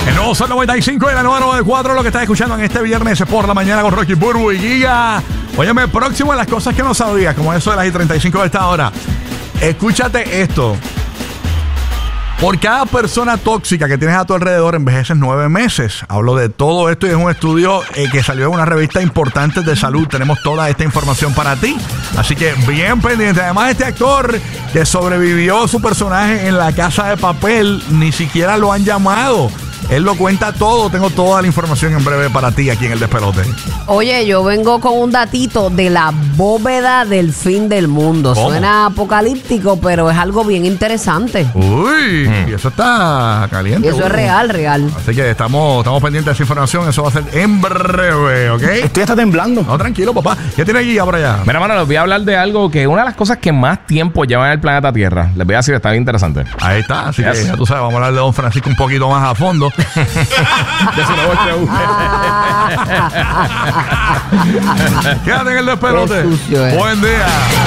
El nuevo Sol 95 y la nueva 94, lo que estás escuchando en este viernes por la mañana con Rocky, Burbu y Giga. Óyeme, próximo a las cosas que no sabías, como eso de las 35 de esta hora. Escúchate esto. Por cada persona tóxica que tienes a tu alrededor envejeces 9 meses. Hablo de todo esto y es un estudio que salió en una revista importante de salud. Tenemos toda esta información para ti. Así que bien pendiente. Además, este actor que sobrevivió su personaje en La Casa de Papel, ni siquiera lo han llamado. Él lo cuenta todo. Tengo toda la información en breve para ti aquí en El Despelote. Oye, yo vengo con un datito de la bóveda del fin del mundo. ¿Cómo? Suena apocalíptico, pero es algo bien interesante. Uy, y eso está caliente. Y eso es real. Así que estamos pendientes de esa información. Eso va a ser en breve, ¿ok? Estoy hasta temblando. No, tranquilo, papá. ¿Qué tiene aquí por allá? Mira, mano, les voy a hablar de algo que una de las cosas que más tiempo lleva en el planeta Tierra. Les voy a decir, está bien interesante. Ahí está, así Yes. que ya tú sabes, vamos a hablar de Don Francisco un poquito más a fondo. Quédate en El Despelote. Qué sucio, Buen día.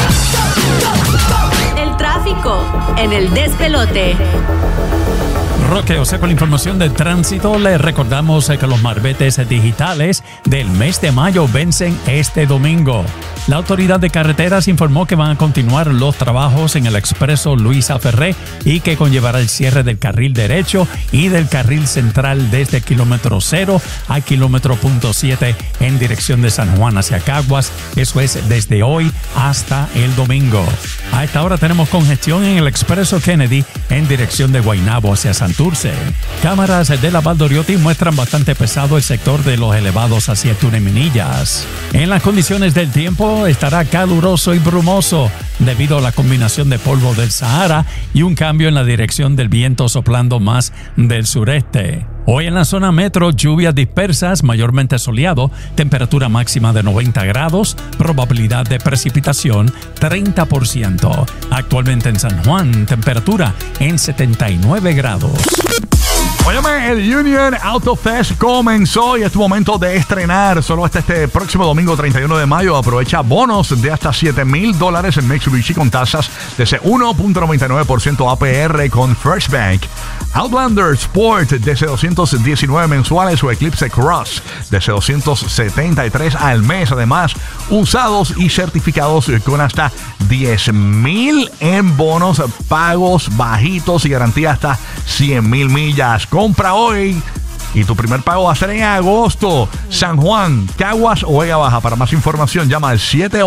El tráfico en El Despelote. Roque, o sea, con la información de tránsito, les recordamos que los marbetes digitales del mes de mayo vencen este domingo. La Autoridad de Carreteras informó que van a continuar los trabajos en el expreso Luisa Ferré y que conllevará el cierre del carril derecho y del carril central desde kilómetro 0 a kilómetro .7 en dirección de San Juan hacia Caguas. Eso es desde hoy hasta el domingo. A esta hora tenemos congestión en el expreso Kennedy en dirección de Guaynabo hacia Santurce. Cámaras de la Valdoriotti muestran bastante pesado el sector de los elevados hacia Tuneminillas. En las condiciones del tiempo estará caluroso y brumoso debido a la combinación de polvo del Sahara y un cambio en la dirección del viento soplando más del sureste. Hoy en la zona metro, lluvias dispersas, mayormente soleado, temperatura máxima de 90 grados, probabilidad de precipitación 30%. Actualmente en San Juan, temperatura en 79 grados. Óyeme, el Union Auto Fest comenzó y es tu momento de estrenar. Solo hasta este próximo domingo 31 de mayo. Aprovecha bonos de hasta $7,000 en Mitsubishi con tasas de ese 1.99% APR con First Bank. Outlander Sport de ese 219 mensuales o Eclipse Cross de ese 273 al mes. Además, usados y certificados con hasta $10,000 en bonos pagos bajitos y garantía hasta 100,000 millas. Compra hoy y tu primer pago va a ser en agosto. San Juan, Caguas o Vega Baja. Para más información, llama al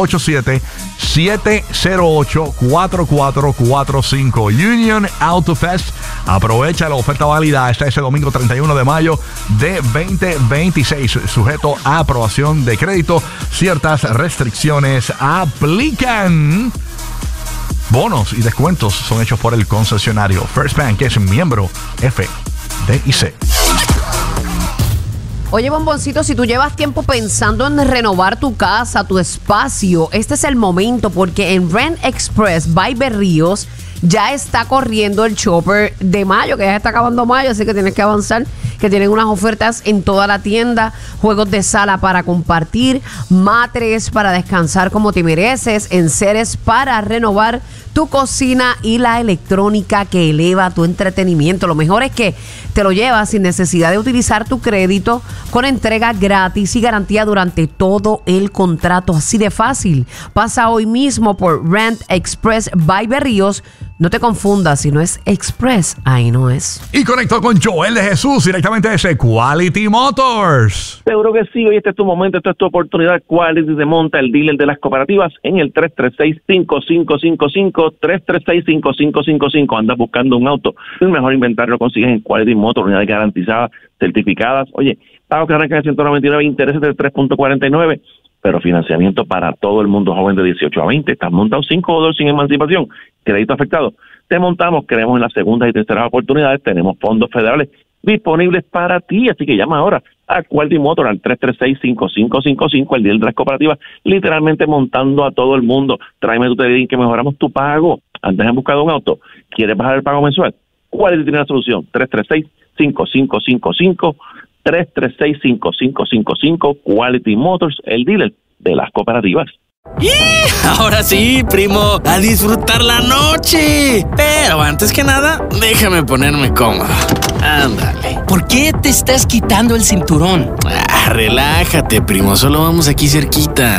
787-708-4445. Union Auto Fest. Aprovecha la oferta válida hasta ese domingo 31 de mayo de 2026. Sujeto a aprobación de crédito. Ciertas restricciones aplican. Bonos y descuentos son hechos por el concesionario First Bank, que es miembro FDIC. Oye, Bomboncito, si tú llevas tiempo pensando en renovar tu casa, tu espacio, este es el momento porque en Rent Express by Berríos ya está corriendo el shopper de mayo, que ya está acabando mayo, así que tienes que avanzar, que tienen unas ofertas en toda la tienda, juegos de sala para compartir, matres para descansar como te mereces, enseres para renovar tu cocina y la electrónica que eleva tu entretenimiento. Lo mejor es que te lo llevas sin necesidad de utilizar tu crédito, con entrega gratis y garantía durante todo el contrato. Así de fácil. Pasa hoy mismo por Rent Express by Berríos. No te confundas, si no es Express, ahí no es. Y conecto con Joel de Jesús directamente desde Quality Motors. Seguro que sí, hoy este es tu momento, esta es tu oportunidad. Quality te monta, el dealer de las cooperativas, en el 336-5555, 336-5555. Andas buscando un auto, el mejor inventario lo consigues en Quality Motors, unidades garantizadas, certificadas. Oye, pago que arranca de 199, intereses del 3.49, pero financiamiento para todo el mundo joven de 18 a 20. Estás montado $5 sin emancipación, crédito afectado. Te montamos, creemos en las segundas y terceras oportunidades, tenemos fondos federales disponibles para ti, así que llama ahora a Quality Motor al 336-5555, el dealer de las cooperativas, literalmente montando a todo el mundo. Tráeme tu TDI que mejoramos tu pago. Antes de buscar un auto, ¿quieres bajar el pago mensual? Quality tiene la solución, 336-5555, 336-5555, Quality Motors, el dealer de las cooperativas. ¡Y! Ahora sí, primo, a disfrutar la noche. Pero antes que nada, déjame ponerme cómodo. Ándale. ¿por qué te estás quitando el cinturón? Relájate, primo, solo vamos aquí cerquita.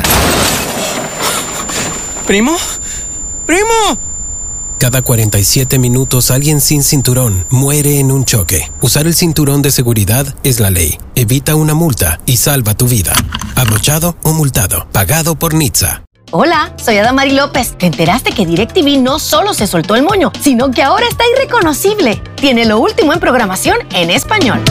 ¿Primo? ¡Primo! Cada 47 minutos alguien sin cinturón muere en un choque. Usar el cinturón de seguridad es la ley. Evita una multa y salva tu vida. Abrochado o multado. Pagado por NHTSA. Hola, soy Adamari López. ¿Te enteraste que DirecTV no solo se soltó el moño, sino que ahora está irreconocible? Tiene lo último en programación en español.